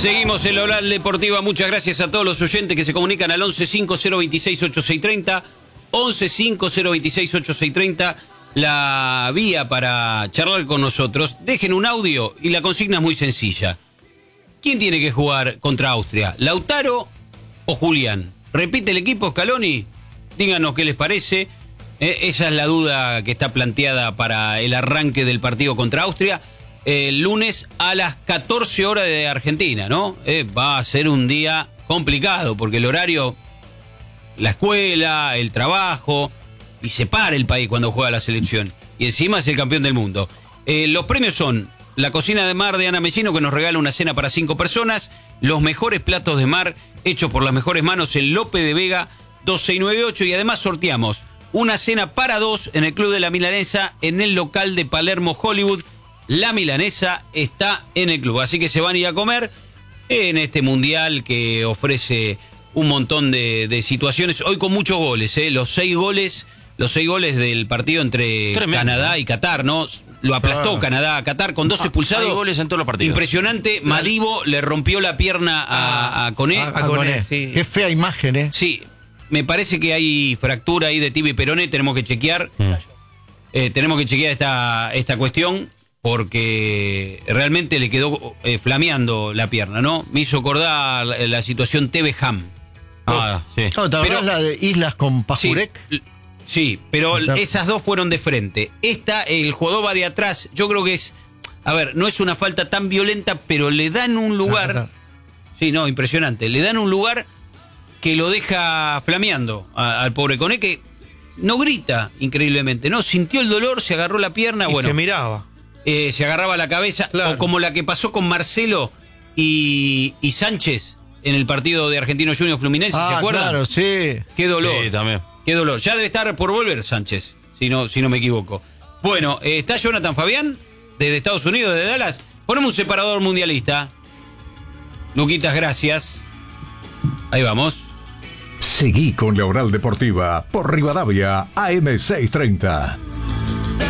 Seguimos en la Oral Deportiva. Muchas gracias a todos los oyentes que se comunican al 1150268630. 1150268630, la vía para charlar con nosotros. Dejen un audio y la consigna es muy sencilla. ¿Quién tiene que jugar contra Austria? ¿Lautaro o Julián? ¿Repite el equipo Scaloni? Díganos qué les parece. Esa es la duda que está planteada para el arranque del partido contra Austria. El lunes a las 14 horas de Argentina, ¿no? Va a ser un día complicado porque el horario, la escuela, el trabajo, y se para el país cuando juega la selección. Y encima es el campeón del mundo. Los premios son la cocina de mar de Ana Messino, que nos regala una cena para 5 personas, los mejores platos de mar hechos por las mejores manos en Lope de Vega 2698, y además sorteamos una cena para 2 en el Club de la Milanesa en el local de Palermo Hollywood. La Milanesa está en el club, así que se van a ir a comer en este mundial que ofrece un montón de situaciones. Hoy con muchos goles, los 6 goles del partido entre Canadá y Qatar, ¿no? Lo aplastó Canadá a Qatar con 2 expulsados. Hay goles en todos los partidos. Impresionante. Madibo le rompió la pierna a Koné. A Koné, sí. Qué fea imagen, ¿eh? Sí, me parece que hay fractura ahí de tibia y peroné. Tenemos que chequear. Tenemos que chequear esta cuestión, porque realmente le quedó flameando la pierna, ¿no? Me hizo acordar la situación Teve Ham. Sí. No, ¿te acuerdas la de Islas con Pajurek? Sí, pero esas dos fueron de frente. El jugador va de atrás. Yo creo que es... A ver, no es una falta tan violenta, pero le dan un lugar... Sí, no, impresionante. Le dan un lugar que lo deja flameando al pobre Koné, que no grita, increíblemente, ¿no? Sintió el dolor, se agarró la pierna, y bueno... se miraba. Se agarraba la cabeza, claro. O como la que pasó con Marcelo y Sánchez en el partido de Argentino Junior Fluminense, ¿se acuerdan? Claro, sí. Qué dolor. Sí, también. Qué dolor. Ya debe estar por volver Sánchez, si no me equivoco. Bueno, está Jonathan Fabián, desde Estados Unidos, de Dallas. Ponemos un separador mundialista. Luquitas, gracias. Ahí vamos. Seguí con la Oral Deportiva por Rivadavia AM630.